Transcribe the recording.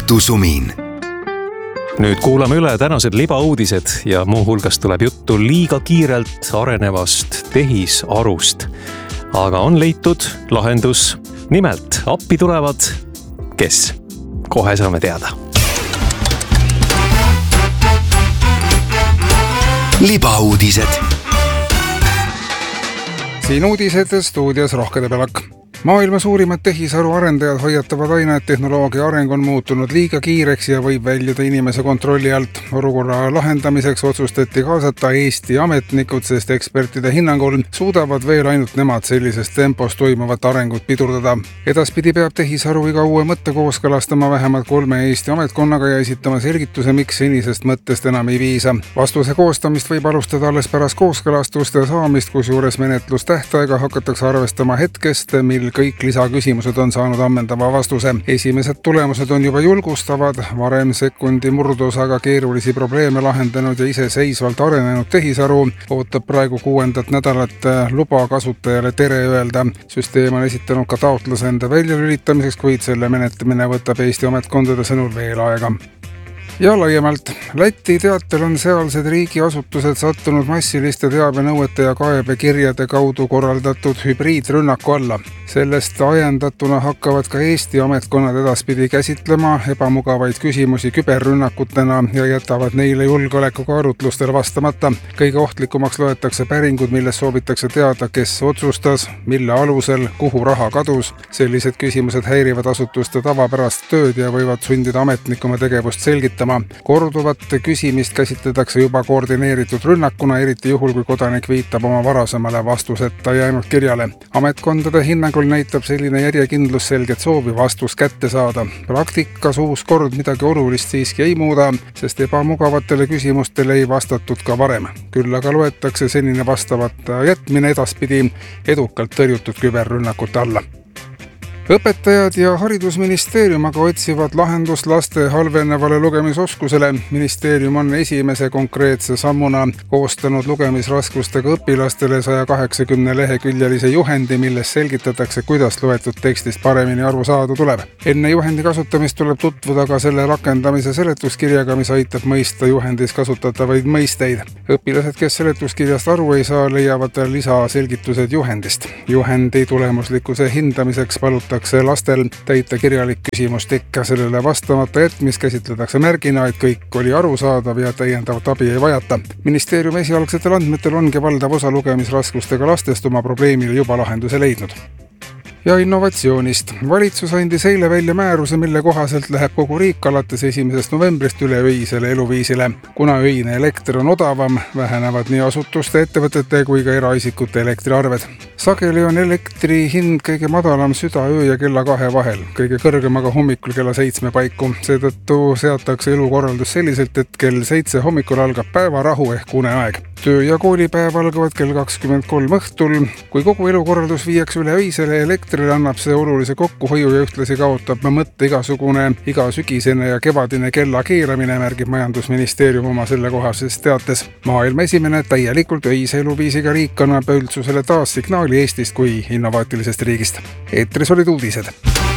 õhtusumin. Nüüd kuulame üle tänased libauudised ja muuhulgas tuleb juttu liiga kiirelt arenevast tehisarust. Aga on leitud lahendus. Nimelt, appi tulevad kes? Kohe saame teada. Libauudised. Siin uudised stuudios Rohkede Pelak. Maailma suurimad tehisaru arendajad hoiatavad aina, et tehnoloogia areng on muutunud liiga kiireks ja võib väljuda inimese kontrolli alt. Olukorra lahendamiseks otsustati kaasata Eesti ametnikud, sest ekspertide hinnangul suudavad veel ainult nemad sellisest tempos toimuvat arengut pidurdada. Edaspidi peab tehisaru iga uue mõtte kooskõlastama vähemalt 3 Eesti ametkonnaga ja esitama selgituse, miks senisest mõttest enam ei piisa. Vastuse koostamist võib alustada alles pärast kooskõlastuste saamist, kusjuures menetlustähtaega hakatakse arvestama hetkest, mil kõik lisaküsimused on saanud ammendava vastuse. Esimesed tulemused on juba julgustavad. Varem sekundi murdosaga keerulisi probleeme lahendanud ja iseseisvalt arenenud tehisaru ootab praegu 6. nädalat luba kasutajale tere öelda. Süsteem on esitanud ka taotluse enda väljalülitamiseks, kuid selle menetlemine võtab Eesti ametkondade sõnul veel aega. Ja laiemalt, Läti teatel on sealsed riigiasutused sattunud massiliste teabenõuete ja kaebekirjade kaudu korraldatud hübriidrünnaku alla. Sellest ajendatuna hakkavad ka Eesti ametkonnad edaspidi käsitlema ebamugavaid küsimusi küberrünnakutena ja jätavad neile julgeolekukaalutlustel vastamata. Kõige ohtlikumaks loetakse päringud, milles soovitakse teada, kes otsustas, mille alusel, kuhu raha kadus. Sellised küsimused häirivad asutuste tavapärast tööd ja võivad sundida ametniku oma tegevust selgitama. Korduvat küsimist käsitletakse juba koordineeritud rünnakuna, eriti juhul, kui kodanik viitab oma varasemale vastuseta jäänud kirjale. Ametkondade hinnangul näitab selline järjekindlus selget soovi vastus kätte saada. Praktikas uus kord midagi olulist siiski ei muuda, sest ebamugavatele küsimustele ei vastatud ka varem. Küll aga loetakse senine vastavat jätmine edaspidi edukalt tõrjutud küberrünnakute alla. Õpetajad ja haridusministeerium aga otsivad lahendust laste halvenevale lugemisoskusele. Ministeerium on esimese konkreetse sammuna koostanud lugemisraskustega õpilastele 180 leheküljelise juhendi, milles selgitatakse, kuidas loetud tekstist paremini aru saada tuleb. Enne juhendi kasutamist tuleb tutvuda ka selle rakendamise seletuskirjaga, mis aitab mõista juhendis kasutatavaid mõisteid. Õpilased, kes seletuskirjast aru ei saa, leiavad lisaselgitused juhendist. Juhendi tulemuslikkuse hindamiseks palutakse lastel täita kirjalik küsimustik. Sellele vastamata jätmist käsitletakse märgina, et kõik oli arusaadav ja täiendavat abi ei vajata. Ministeeriumi esialgsetel andmetel ongi valdav osa lugemisraskustega lastest oma probleemile juba lahenduse leidnud. Ja innovatsioonist. Valitsus andis eile välja määruse, mille kohaselt läheb kogu riik alates 1. novembrist üle öisele eluviisile. Kuna öine elekter on odavam, vähenevad nii asutuste, ettevõtete kui ka eraisikute elektriarved. Sageli on elektri hind kõige madalam südaöö ja kella 2 vahel, kõige kõrgem aga hommikul kella 7 paiku. Seetõttu seatakse elukorraldus selliselt, et kell 7 hommikul algab päevarahu ehk uneaeg. Töö- ja koolipäev algavad kell 23 õhtul. Kui kogu elukorraldus viiakse üle öisele elektrile, annab see olulise kokkuhoiu ja ühtlasi kaotab mõtte iga sügisene ja kevadine kella keeramine, märgib Majandusministeerium oma sellekohases teates. Maailma esimene täielikult öise eluviisiga riik annab üldsusele taas signaali Eestist kui innovaatilisest riigist. Eetris olid uudised.